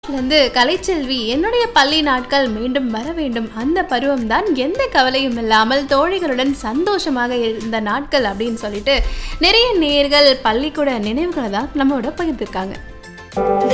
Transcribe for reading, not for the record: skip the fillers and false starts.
வந்து கலைச்செல்வி என்னுடைய பள்ளி நாட்கள் மீண்டும் வர வேண்டும். அந்த பருவம் தான் எந்த கவலையும் இல்லாமல் தோழிகளுடன் சந்தோஷமாக இருந்த நாட்கள் அப்படின்னு சொல்லிட்டு நிறைய நேயர்கள் பள்ளிக்கூட நினைவுகளை தான் நம்மோட பகிர்ந்துருக்காங்க.